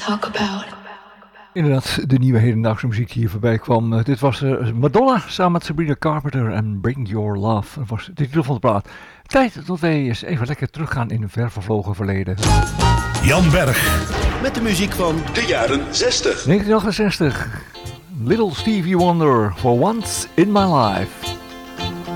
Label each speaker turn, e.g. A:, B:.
A: talk about.
B: Inderdaad, de nieuwe hedendaagse muziek die hier voorbij kwam. Dit was Madonna samen met Sabrina Carpenter en Bring Your Love. Dat was de titel van de plaat. Tijd dat wij eens even lekker teruggaan in een ver vervlogen verleden.
C: Jan Berg. Met de muziek van
D: de jaren 60.
B: 1968. Little Stevie Wonder, For Once in My Life.